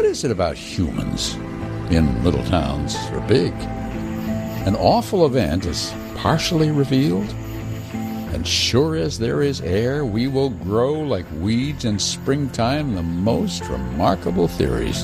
is it about humans, in little towns or big? An awful event is partially revealed, and sure as there is air, we will grow like weeds in springtime the most remarkable theories.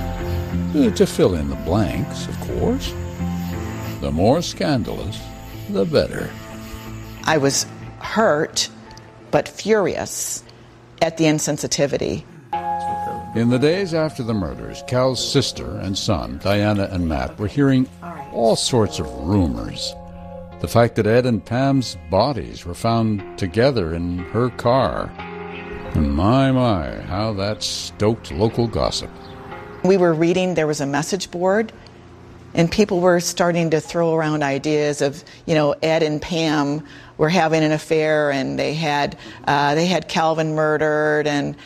To fill in the blanks, of course. The more scandalous, the better. I was hurt, but furious at the insensitivity. In the days after the murders, Cal's sister and son, Diana and Matt, were hearing all sorts of rumors. The fact that Ed and Pam's bodies were found together in her car. And my, how that stoked local gossip. We were reading, there was a message board, and people were starting to throw around ideas of, Ed and Pam were having an affair, and they had Calvin murdered, and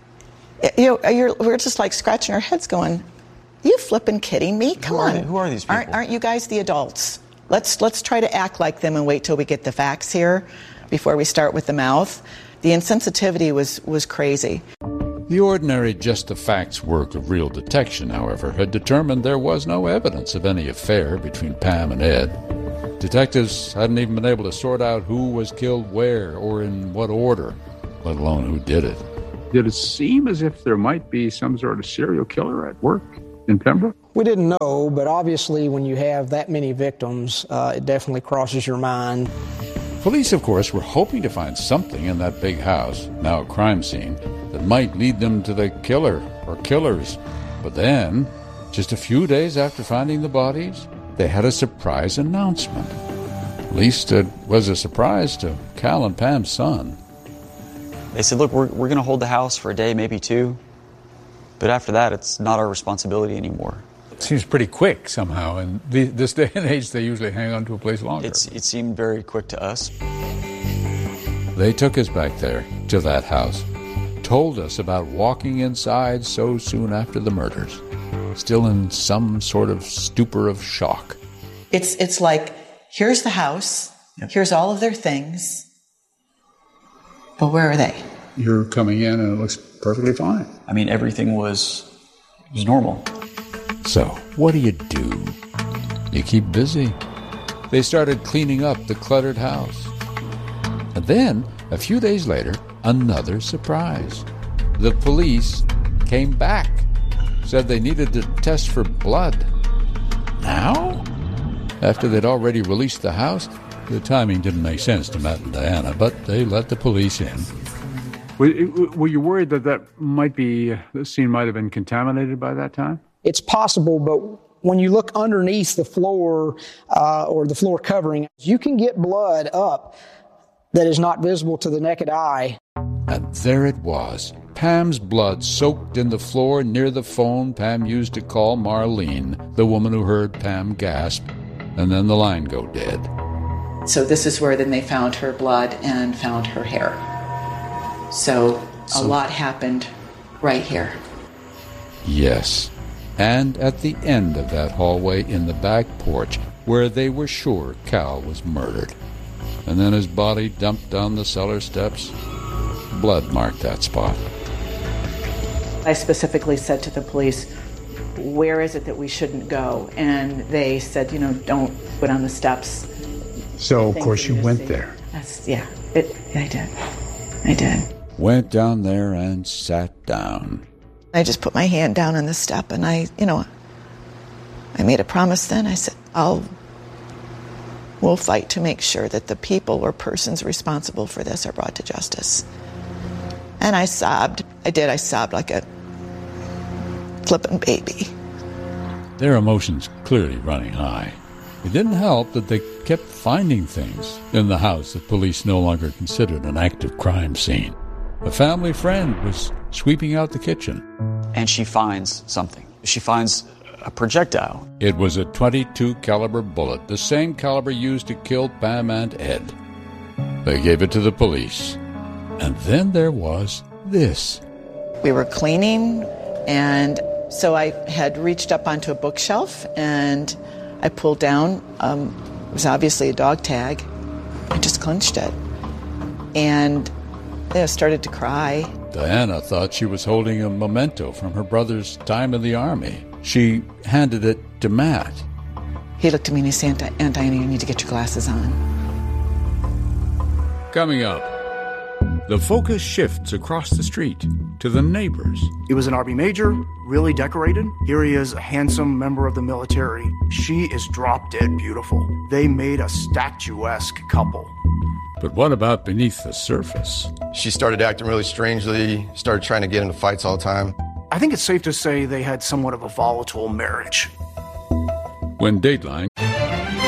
we're just like scratching our heads, going, "You flipping kidding me? Come on! Who are these people? Aren't you guys the adults? Let's try to act like them and wait till we get the facts here before we start with the mouth." The insensitivity was crazy. The ordinary just the facts work of real detection, however, had determined there was no evidence of any affair between Pam and Ed. Detectives hadn't even been able to sort out who was killed where or in what order, let alone who did it. Did it seem as if there might be some sort of serial killer at work in Pembroke? We didn't know, but obviously when you have that many victims, it definitely crosses your mind. Police, of course, were hoping to find something in that big house, now a crime scene, that might lead them to the killer or killers. But then, just a few days after finding the bodies, they had a surprise announcement. At least it was a surprise to Cal and Pam's son. They said, look, we're going to hold the house for a day, maybe two. But after that, it's not our responsibility anymore. It seems pretty quick somehow. And this day and age, they usually hang on to a place longer. It seemed very quick to us. They took us back there, to that house. Told us about walking inside so soon after the murders, still in some sort of stupor of shock. It's like, here's the house, here's all of their things, but where are they? You're coming in and it looks perfectly fine. I mean, everything was normal. So, what do? You keep busy. They started cleaning up the cluttered house. And then, a few days later, another surprise. The police came back, said they needed to test for blood. Now? After they'd already released the house, the timing didn't make sense to Matt and Diana, but they let the police in. Were you worried that the scene might have been contaminated by that time? It's possible, but when you look underneath the floor or the floor covering, you can get blood up that is not visible to the naked eye. And there it was, Pam's blood soaked in the floor near the phone Pam used to call Marlene, the woman who heard Pam gasp, and then the line go dead. So this is where then they found her blood and found her hair. So a lot happened right here. Yes, and at the end of that hallway in the back porch, where they were sure Cal was murdered. And then his body dumped down the cellar steps. Blood marked that spot. I specifically said to the police, where is it that we shouldn't go? And they said, don't go down the steps. So, of course, you went there. I did. Went down there and sat down. I just put my hand down on the step, and I made a promise then. I said, we'll fight to make sure that the people or persons responsible for this are brought to justice. And I sobbed. I sobbed like a flippin' baby. Their emotions clearly running high. It didn't help that they kept finding things in the house that police no longer considered an active crime scene. A family friend was sweeping out the kitchen. And she finds something. She finds a projectile. It was a .22 caliber bullet, the same caliber used to kill Pam and Ed. They gave it to the police. And then there was this. We were cleaning, and so I had reached up onto a bookshelf, and I pulled down, it was obviously a dog tag. I just clenched it. And I started to cry. Diana thought she was holding a memento from her brother's time in the Army. She handed it to Matt. He looked at me and he said, Aunt Diana, you need to get your glasses on. Coming up, the focus shifts across the street to the neighbors. He was an Army major, really decorated. Here he is, a handsome member of the military. She is drop-dead beautiful. They made a statuesque couple. But what about beneath the surface? She started acting really strangely, started trying to get into fights all the time. I think it's safe to say they had somewhat of a volatile marriage. When Dateline